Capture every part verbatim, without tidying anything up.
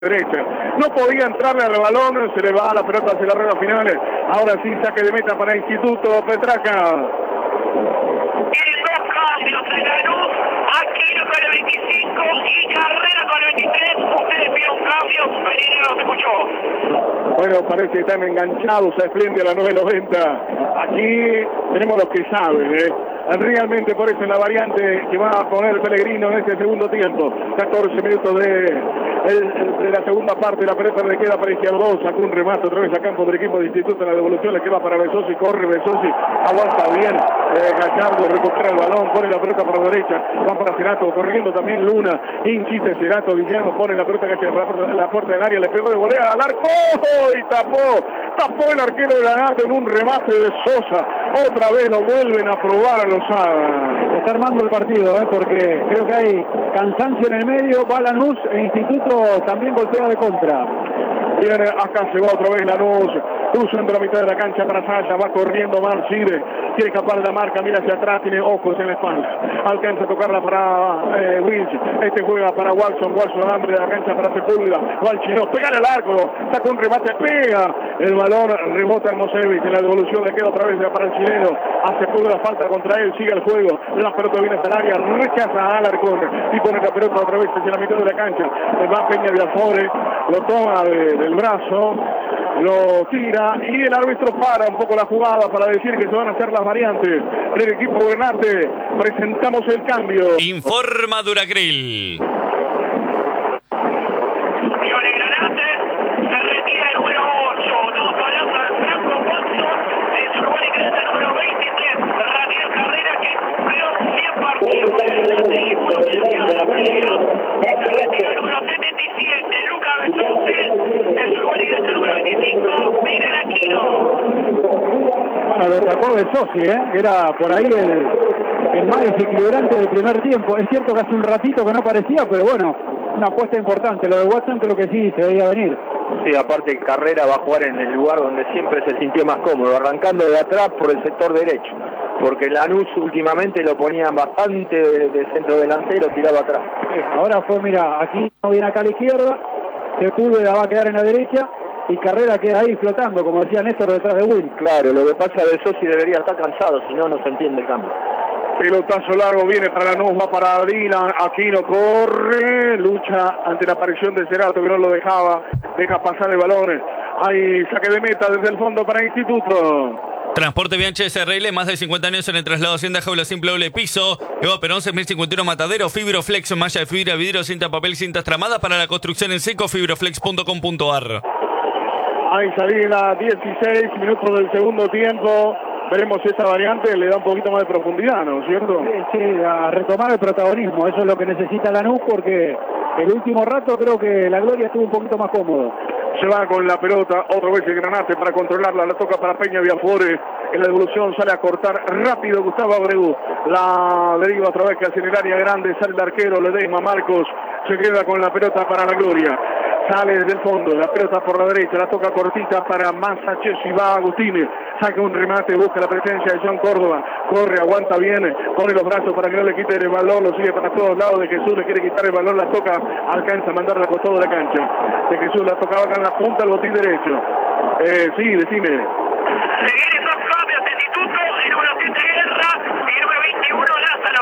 derecha. No podía entrarle al balón, se le va la pelota hacia la rueda final. Ahora sí, saque de meta para Instituto Petraca. Y dos cambios en la luz, Aquino con el veinticinco y Carrera con el veintitrés. Ustedes piden un cambio, Pereira no se escuchó. Bueno, parece que están enganchados a Esplendia a la nueve noventa. Aquí tenemos los que saben, ¿eh? Realmente por eso es la variante que va a poner Pellegrino en este segundo tiempo. catorce minutos de, el, de la segunda parte, la pelota le queda para Izquierdo, sacó un remate otra vez a campo del equipo de Instituto, la devolución le queda para Besosi, corre Besosi, aguanta bien, eh, Gallardo recupera el balón, pone la pelota por la derecha, va para Cerato, corriendo también Luna, insiste Cerato, Guillermo pone la pelota que la, la puerta del área, le pegó de volea al arco y tapó, tapó el arquero de la Gata en un remate de Sosa, otra vez lo vuelven a probar a los Está armando el partido, ¿eh? Porque creo que hay cansancio en el medio, va Lanús e Instituto también golpea de contra. Viene, acá se va otra vez Lanús, cruzando la mitad de la cancha para Sasha, va corriendo Marcide, quiere escapar de la marca, mira hacia atrás, tiene ojos en la espalda, alcanza a tocarla para eh, Wilch, este juega para Watson, Watson hambre de la cancha para Sepúlveda, va al chino, pega el arco, saca un remate, pega, el balón rebota al Mosevich, en la devolución le queda otra vez para el chileno, a Sepúlveda falta contra él, sigue el juego, la pelota viene hasta el área, rechaza a Alarcón y pone la pelota otra vez hacia la mitad de la cancha, va Peña de Afore, lo toma de, del brazo, lo tira y el árbitro para un poco la jugada para decir que se van a hacer las variantes del equipo Granate. Presentamos el cambio. Informa Duracril. Bueno, lo sacó de Sosi, ¿eh? Era por ahí el, el más desequilibrante del primer tiempo. Es cierto que hace un ratito que no parecía, pero bueno, una apuesta importante. Lo de Watson creo que sí, se veía venir. Sí, aparte Carrera va a jugar en el lugar donde siempre se sintió más cómodo, arrancando de atrás por el sector derecho, porque Lanús últimamente lo ponían bastante de, de centro delantero, tirado atrás. Sí, ahora fue, mira, aquí no viene acá a la izquierda, Sepúlveda va a quedar en la derecha y Carrera queda ahí flotando, como decía Néstor, detrás de Will. Claro, lo que pasa de Sosi debería estar cansado, si no, no se entiende el cambio. Pelotazo largo, viene para Lanús, va para Dylan, Aquino corre, lucha ante la aparición de Cerato que no lo dejaba, deja pasar el balón, hay saque de meta desde el fondo para Instituto. Transporte Bianchi S R L, más de cincuenta años en el traslado Hacienda, jaula simple doble piso. Eva Perón, seis mil cincuenta y uno Matadero, Fibroflex, malla de fibra, vidrio, cinta, papel, cintas tramadas para la construcción en seco, fibroflex punto com punto ar. Hay salida, dieciséis minutos del segundo tiempo. Veremos si esa variante le da un poquito más de profundidad, ¿no es cierto? Sí, sí, a retomar el protagonismo, eso es lo que necesita Lanús, porque el último rato creo que la Gloria estuvo un poquito más cómodo. Se va con la pelota, otra vez el Granate para controlarla, la toca para Peña Viafore, en la devolución sale a cortar rápido Gustavo Abreu, la deriva otra vez que hacia el área grande, sale el arquero Ledesma Marcos, se queda con la pelota para la Gloria. Sale desde el fondo, la pelota por la derecha, la toca cortita para Massaches y va Agustín, saca un remate, busca la presencia de John Córdoba, corre, aguanta bien, pone los brazos para que no le quite el balón, lo sigue para todos lados de Jesús, le quiere quitar el balón, la toca, alcanza a mandarla a costado de la cancha, de Jesús la tocaba acá en la punta, el botín derecho. Eh, sí, decime. Se vienen dos cambios de Instituto, el número siete Guerra y el número veintiuno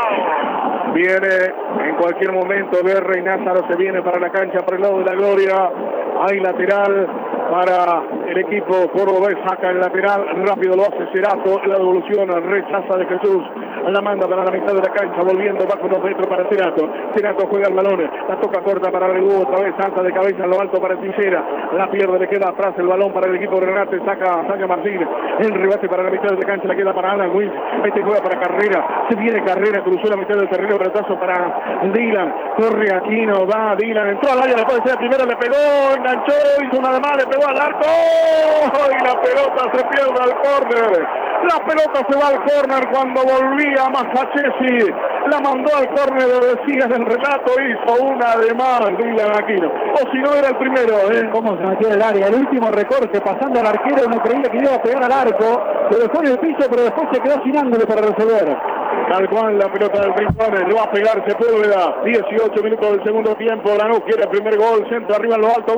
Lázaro. Viene en cualquier momento Guerra y Lázaro se viene para la cancha, para el lado de la Gloria. Hay lateral para el equipo cordobés, saca el lateral, rápido lo hace Cerato, la devolución, rechaza de Jesús, la manda para la mitad de la cancha, volviendo bajo los metros para Cerato. Cerato juega el balón, la toca corta para Regudo, otra vez salta de cabeza en lo alto para Tijera, la pierde, le queda atrás el balón para el equipo de Granate, saca, saca Martín, el rebate para la mitad de la cancha, le queda para Alan Wills, este juega para Carrera, se viene Carrera, cruzó la mitad del terreno, retazo para Dylan, corre Aquino, va Dylan, entró al área, le puede ser primero, le pegó, enganchó, hizo una de más, le pegó al arco, y la pelota se pierde al córner, la pelota se va al córner cuando volvía Masachesi, la mandó al córner, decía en el relato, hizo una de más Dylan Aquino, o si no era el primero, ¿eh? Cómo se metió en el área, el último recorte, pasando al arquero, no creía que iba a pegar al arco, lo dejó en el piso, pero después se quedó sin ángulo para resolver. Tal cual la pelota del Rincón, lo va a pegar Sepúlveda. dieciocho minutos del segundo tiempo. Lanús quiere el primer gol, centro arriba en lo alto.